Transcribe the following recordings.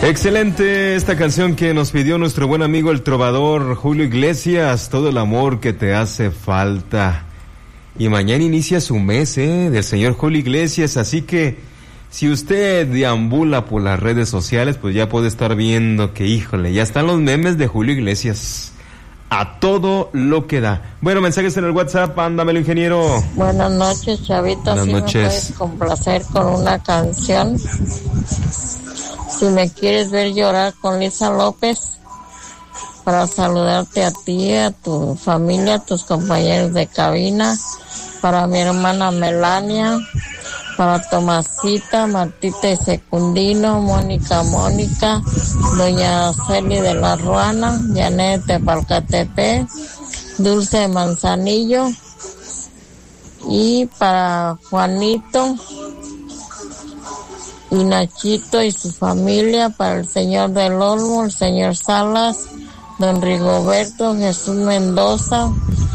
Excelente esta canción que nos pidió nuestro buen amigo el trovador Julio Iglesias, todo el amor que te hace falta. Y mañana inicia su mes, del señor Julio Iglesias, así que si usted deambula por las redes sociales, pues ya puede estar viendo que, híjole, ya están los memes de Julio Iglesias. A todo lo que da. Bueno, mensajes en el WhatsApp, ándamelo, ingeniero. Buenas noches, Chavito. Buenas noches. ¿Me puedes complacer con una canción? Si me quieres ver llorar, con Lisa López, para saludarte a ti, a tu familia, a tus compañeros de cabina, para mi hermana Melania, para Tomasita, Martita y Secundino, Mónica, doña Celi de la Ruana, Janet de Palcatepec, Dulce de Manzanillo, y para Juanito y Nachito y su familia, para el señor del Olmo, el señor Salas, don Rigoberto, Jesús Mendoza,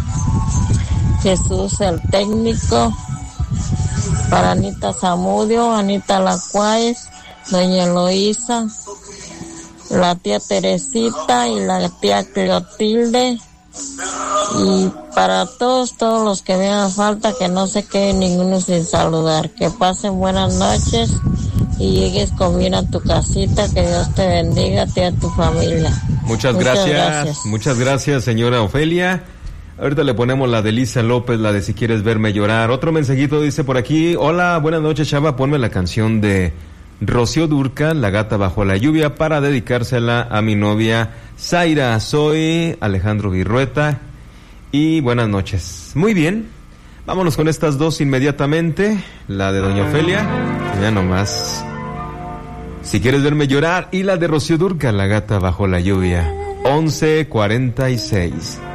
Jesús el técnico, para Anita Zamudio, Anita Lacuáez, doña Eloísa, la tía Teresita y la tía Clotilde, y para todos los que me hagan falta, que no se quede ninguno sin saludar. Que pasen buenas noches y llegues con bien a tu casita. Que Dios te bendiga a ti y a tu familia. Muchas gracias, señora Ofelia. Ahorita le ponemos la de Lisa López, la de Si quieres verme llorar. Otro mensajito dice por aquí: hola, buenas noches, Chava, ponme la canción de Rocío Dúrcal, La gata bajo la lluvia, para dedicársela a mi novia Zaira. Soy Alejandro Virrueta y buenas noches. Muy bien, vámonos con estas dos inmediatamente, la de doña Ofelia, ya nomás, Si quieres verme llorar, y la de Rocío Dúrcal, La gata bajo la lluvia. 11:46.